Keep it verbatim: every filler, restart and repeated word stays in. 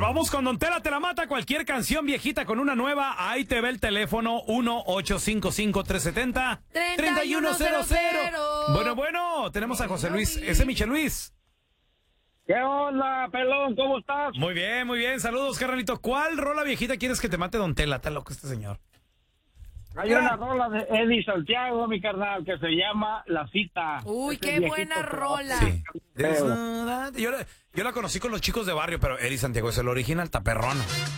vamos con Don Tela te la mata. Cualquier canción viejita con una nueva, ahí te ve el teléfono uno ocho cinco cinco, tres siete cero, tres uno cero cero. Bueno, bueno, tenemos a José Luis. Ese es Michel Luis. ¿Qué onda, pelón? ¿Cómo estás? Muy bien, muy bien. Saludos, carnalito. ¿Cuál rola viejita quieres que te mate Don Tela? Está loco este señor. Hay una rola de Eddie Santiago, mi carnal, que se llama La Cita. Uy, Este qué viejito, buena pero- rola. Sí. Pero- Yo la, yo la conocí con los chicos de barrio, pero Eddie Santiago es el original, taperrón.